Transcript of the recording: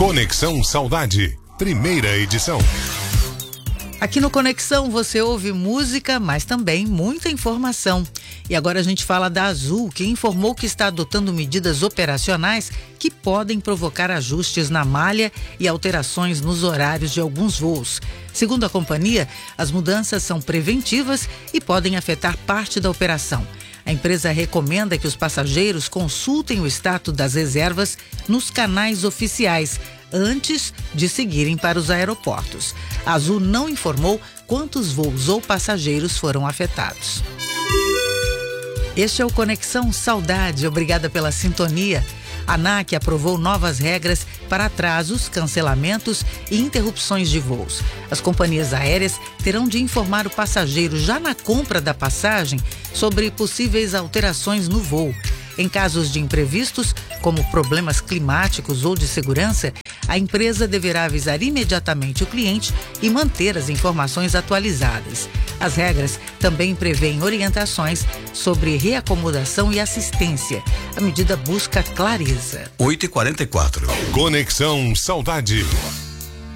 Conexão Saudade, primeira edição. Aqui no Conexão você ouve música, mas também muita informação. E agora a gente fala da Azul, que informou que está adotando medidas operacionais que podem provocar ajustes na malha e alterações nos horários de alguns voos. Segundo a companhia, as mudanças são preventivas e podem afetar parte da operação. A empresa recomenda que os passageiros consultem o status das reservas nos canais oficiais antes de seguirem para os aeroportos. A Azul não informou quantos voos ou passageiros foram afetados. Este é o Conexão Saudade. Obrigada pela sintonia. A ANAC aprovou novas regras para atrasos, cancelamentos e interrupções de voos. As companhias aéreas terão de informar o passageiro já na compra da passagem sobre possíveis alterações no voo. Em casos de imprevistos, como problemas climáticos ou de segurança, a empresa deverá avisar imediatamente o cliente e manter as informações atualizadas. As regras também prevêem orientações sobre reacomodação e assistência. A medida busca clareza. 8h44. Conexão Saudade.